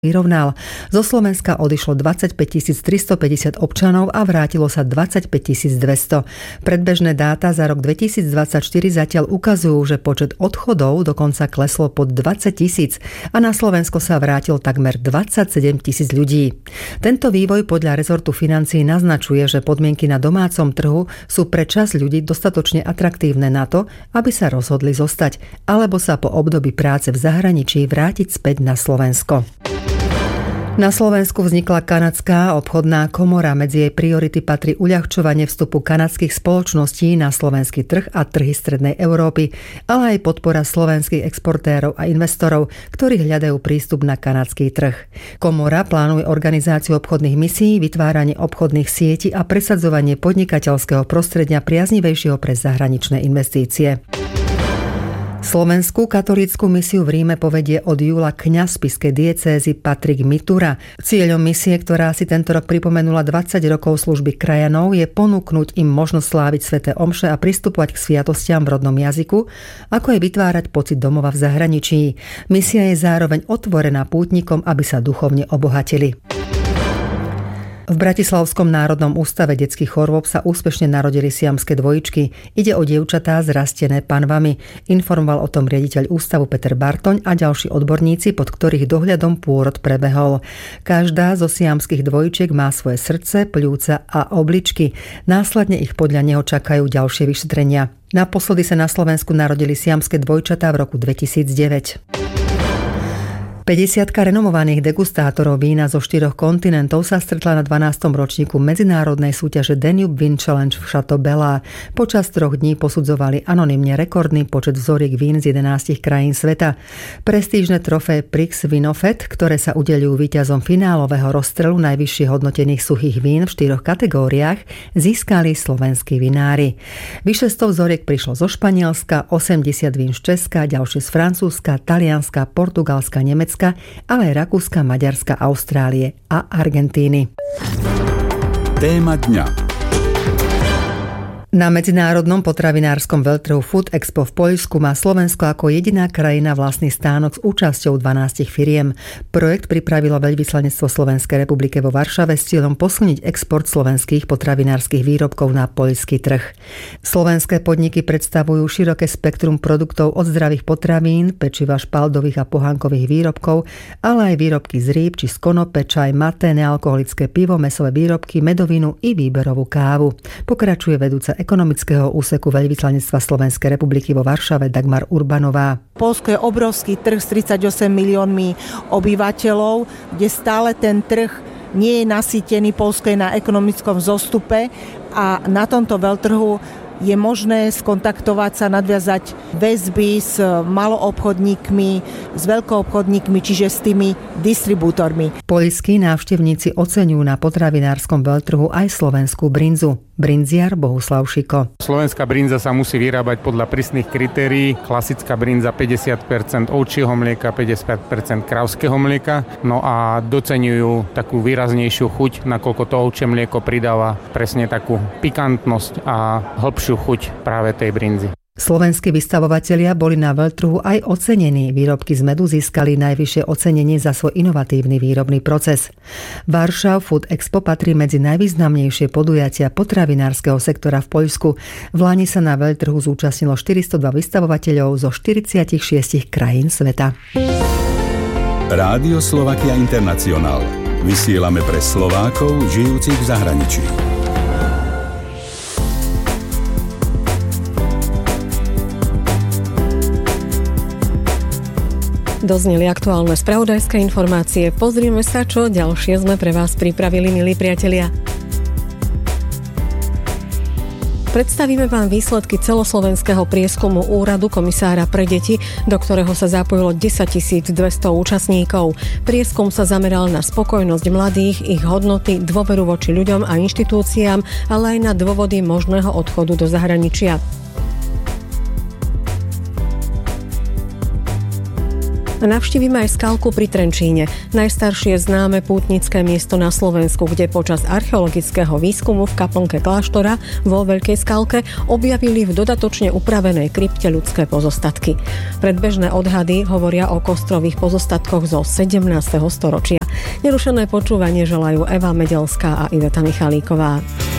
vyrovnal. Zo Slovenska odišlo 25 350 občanov a vrátilo sa 25 200. Predbežné dáta za rok 2024 zatiaľ ukazujú, že počet odchodov dokonca kleslo pod 20 000 a na Slovensko sa vrátil takmer 27 000 ľudí. Tento vývoj podľa rezortu financií naznačuje, že podmienky na domácom trhu sú pre časť ľudí dostatočne atraktívne na to, aby sa rozhodli zostať alebo sa po období práce v zahraničí vrátiť späť na Slovensko. Na Slovensku vznikla kanadská obchodná komora. Medzi jej priority patrí uľahčovanie vstupu kanadských spoločností na slovenský trh a trhy strednej Európy, ale aj podpora slovenských exportérov a investorov, ktorí hľadajú prístup na kanadský trh. Komora plánuje organizáciu obchodných misií, vytváranie obchodných sietí a presadzovanie podnikateľského prostredia priaznivejšieho pre zahraničné investície. Slovenskú katolícku misiu v Ríme povedie od júla kňaz spišskej diecézy Patrik Mitura. Cieľom misie, ktorá si tento rok pripomenula 20 rokov služby krajanov, je ponúknuť im možnosť sláviť sväté omše a pristupovať k sviatostiam v rodnom jazyku, ako aj vytvárať pocit domova v zahraničí. Misia je zároveň otvorená pútnikom, aby sa duchovne obohatili. V Bratislavskom národnom ústave detských chorôb sa úspešne narodili siamske dvojičky. Ide o dievčatá zrastené panvami. Informoval o tom riaditeľ ústavu Peter Bartoň a ďalší odborníci, pod ktorých dohľadom pôrod prebehol. Každá zo siamských dvojičiek má svoje srdce, pľúca a obličky. Následne ich podľa neho čakajú ďalšie vyšetrenia. Naposledy sa na Slovensku narodili siamske dvojčatá v roku 2009. 50-ka renomovaných degustátorov vína zo 4 kontinentov sa stretla na 12. ročníku medzinárodnej súťaže Danube Wine Challenge v Chateau Bella. Počas 3 dní posudzovali anonymne rekordný počet vzoriek vín z 11 krajín sveta. Prestížne trofé Prix Vinofet, ktoré sa udeľujú víťazom finálového rozstrelu najvyššie hodnotených suchých vín v 4 kategóriách, získali slovenskí vinári. Vyše 100 vzoriek prišlo zo Španielska, 80 vín z Česka, ďalšie z Francúzska, Talianska, Portugalska, Nemecka, ale aj Rakúska, Maďarska, Austrálie a Argentíny. Téma dňa. Na medzinárodnom potravinárskom veľtrhu Food Expo v Poľsku má Slovensko ako jediná krajina vlastný stánok s účasťou 12 firiem. Projekt pripravilo Veľvyslanectvo Slovenskej republiky vo Varšave s cieľom posilniť export slovenských potravinárskych výrobkov na poľský trh. Slovenské podniky predstavujú široké spektrum produktov od zdravých potravín, pečiva, špaldových a pohánkových výrobkov, ale aj výrobky z rýb či z konope, čaj, mate, nealkoholické pivo, mäsové výrobky, medovinu i výberovú kávu. Pokračuje vedúca ekonomického úseku Veľvyslanectva Slovenskej republiky vo Varšave Dagmar Urbanová. Poľsko je obrovský trh s 38 miliónmi obyvateľov, kde stále ten trh nie je nasýtený. Poľsko je na ekonomickom zostupe a na tomto veľtrhu je možné skontaktovať sa, nadviazať väzby s maloobchodníkmi, s veľkoobchodníkmi, čiže s tými distribútormi. Poľskí návštevníci oceňujú na potravinárskom veľtrhu aj slovenskú brinzu. Brinziar Bohuslav Šiko. Slovenská brinza sa musí vyrábať podľa prísnych kritérií. Klasická brinza 50% ovčieho mlieka, 50% krávskeho mlieka. No a doceňujú takú výraznejšiu chuť, nakoľko to ovčie mlieko pridáva presne takú pikantnosť a hĺbšiu chuť práve tej brinzy. Slovenskí vystavovatelia boli na veľtrhu aj ocenení. Výrobky z medu získali najvyššie ocenenie za svoj inovatívny výrobný proces. Warsaw Food Expo patrí medzi najvýznamnejšie podujatia potravinárskeho sektora v Poľsku. Vlani sa na veľtrhu zúčastnilo 402 vystavovateľov zo 46 krajín sveta. Rádio Slovakia International. Vysielame pre Slovákov žijúcich v zahraničí. Dozneli aktuálne spravodajské informácie. Pozrieme sa, čo ďalšie sme pre vás pripravili, milí priatelia. Predstavíme vám výsledky celoslovenského prieskumu Úradu komisára pre deti, do ktorého sa zapojilo 10 200 účastníkov. Prieskum sa zameral na spokojnosť mladých, ich hodnoty, dôveru voči ľuďom a inštitúciám, ale aj na dôvody možného odchodu do zahraničia. A navštívime aj Skalku pri Trenčíne, najstaršie známe pútnické miesto na Slovensku, kde počas archeologického výskumu v kaplnke kláštora vo Veľkej Skalke objavili v dodatočne upravenej krypte ľudské pozostatky. Predbežné odhady hovoria o kostrových pozostatkoch zo 17. storočia. Nerušené počúvanie želajú Eva Medelská a Iveta Michalíková.